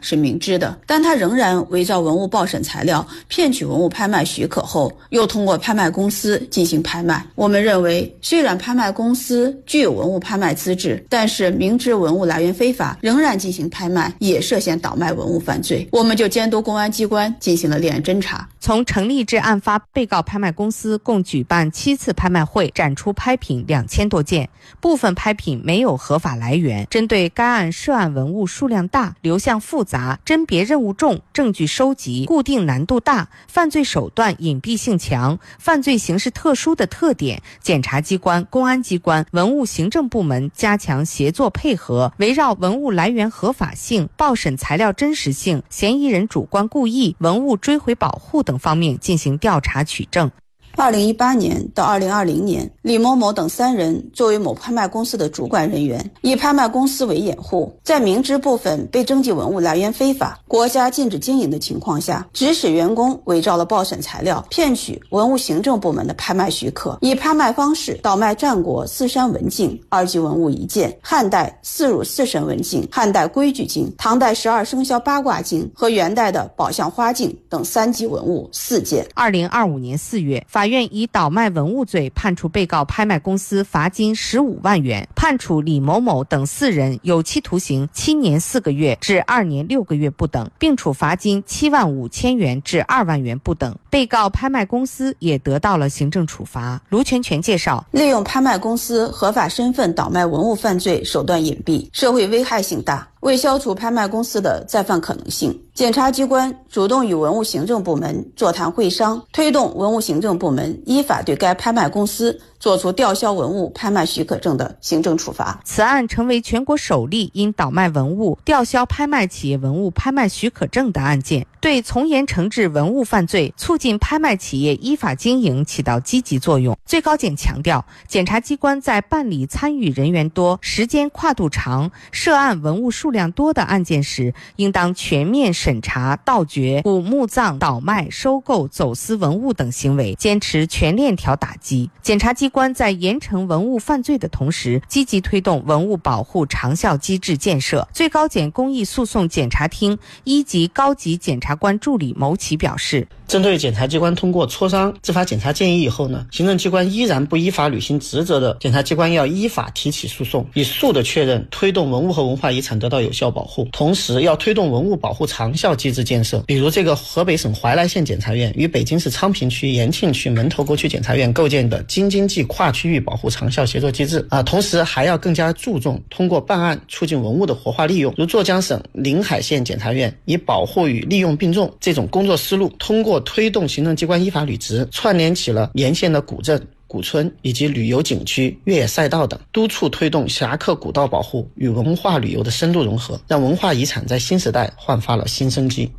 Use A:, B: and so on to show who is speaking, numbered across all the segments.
A: 是明知的，但他仍然伪造文物报审材料，骗取文物拍卖许可后，又通过拍卖公司进行拍卖。我们认为，虽然拍卖公司具有文物拍卖资质，但是明知文物来源非法，仍然进行拍卖，也涉嫌倒卖文物犯罪。我们就监督公安机关进行了立案侦查。
B: 从成立至案发，被告拍卖公司共举办7次拍卖会，展出拍品2000多件，部分拍品没有合法来源。针对该案涉案文物数量大、流向复杂、甄别任务重、证据收集固定难度大、犯罪手段隐蔽性强、犯罪形式特殊的特点，检察机关、公安机关、文物行政部门加强协作配合，围绕文物来源合法性、报审材料真实性、嫌疑人主观故意、文物追回保护等方面进行调查取证。
A: 2018年到2020年，李某某等3人作为某拍卖公司的主管人员，以拍卖公司为掩护，在明知部分被征集文物来源非法、国家禁止经营的情况下，指使员工伪造了报审材料，骗取文物行政部门的拍卖许可，以拍卖方式倒卖战国四山文镜2级文物1件，汉代四乳四神文镜、汉代规矩镜、唐代12生肖八卦镜和元代的宝相花镜等3级文物4件。
B: 2025年4月，法院以倒卖文物罪判处被告拍卖公司罚金15万元，判处李某某等4人有期徒刑7年4个月至2年6个月不等，并处罚金7万5千元至2万元不等。被告拍卖公司也得到了行政处罚。卢全全介绍，
A: 利用拍卖公司合法身份倒卖文物犯罪手段隐蔽，社会危害性大。为消除拍卖公司的再犯可能性，检察机关主动与文物行政部门座谈会商，推动文物行政部门依法对该拍卖公司作出吊销文物拍卖许可证的行政处罚。
B: 此案成为全国首例因倒卖文物吊销拍卖企业文物拍卖许可证的案件，对从严惩治文物犯罪、促进拍卖企业依法经营起到积极作用。最高检强调，检察机关在办理参与人员多、时间跨度长、涉案文物数量多的案件时，应当全面审查盗掘、古墓葬、倒卖、收购、走私文物等行为，坚持全链条打击。检察机关在严惩文物犯罪的同时，积极推动文物保护长效机制建设。最高检公益诉讼检察厅1级高级检察官助理牟奇表示，
C: 针对检察机关通过磋商执法检查建议以后呢，行政机关依然不依法履行职责的，检察机关要依法提起诉讼，以诉的确认推动文物和文化遗产得到有效保护，同时要推动文物保护长效机制建设。比如这个河北省怀来县检察院与北京市昌平区、延庆区、门头沟区检察院构建的京津冀跨区域保护长效协作机制同时还要更加注重通过办案促进文物的活化利用。如浙江省临海县检察院以保护与利用并重这种工作思路，通过推动行政机关依法履职，串联起了沿线的古镇、古村以及旅游景区、越野赛道等，督促推动侠客古道保护与文化旅游的深度融合，让文化遗产在新时代焕发了新生机。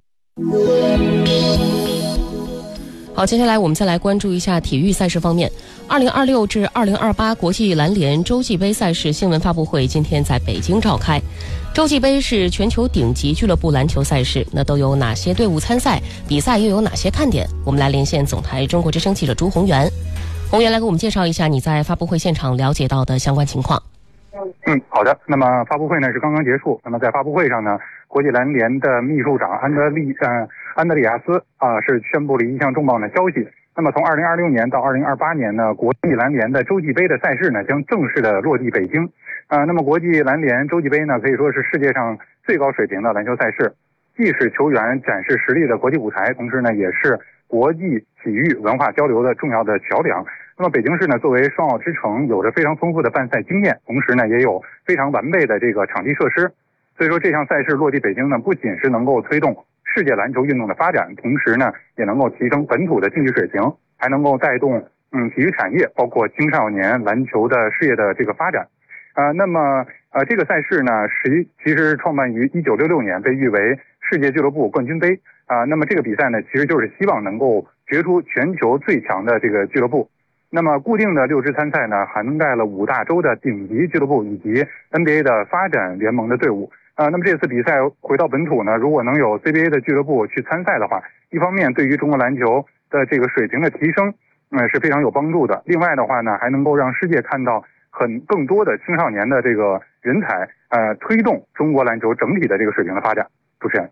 D: 好，接下来我们再来关注一下体育赛事方面。2026至2028国际篮联洲际杯赛事新闻发布会今天在北京召开。洲际杯是全球顶级俱乐部篮球赛事，那都有哪些队伍参赛？比赛又有哪些看点？我们来连线总台中国之声记者朱宏源。宏源来给我们介绍一下你在发布会现场了解到的相关情况。
E: 好的。那么发布会呢是刚刚结束。那么在发布会上呢，国际篮联的秘书长安德里亚斯是宣布了一项重磅的消息。那么从2026年到2028年呢，国际篮联的洲际杯的赛事呢将正式的落地北京。那么国际篮联洲际杯呢可以说是世界上最高水平的篮球赛事，既是球员展示实力的国际舞台，同时呢也是国际体育文化交流的重要的桥梁。那么北京市呢作为双奥之城，有着非常丰富的办赛经验，同时呢也有非常完备的这个场地设施。所以说这项赛事落地北京呢，不仅是能够推动世界篮球运动的发展，同时呢也能够提升本土的竞技水平，还能够带动体育产业包括青少年篮球的事业的这个发展。那么这个赛事呢其实创办于1966年，被誉为世界俱乐部冠军杯。那么这个比赛呢其实就是希望能够决出全球最强的这个俱乐部。那么固定的6支参赛呢涵盖了5大洲的顶级俱乐部以及 NBA 的发展联盟的队伍。那么这次比赛回到本土呢，如果能有 CBA 的俱乐部去参赛的话，一方面对于中国篮球的这个水平的提升是非常有帮助的。另外的话呢，还能够让世界看到更多的青少年的这个人才，推动中国篮球整体的这个水平的发展。主持人。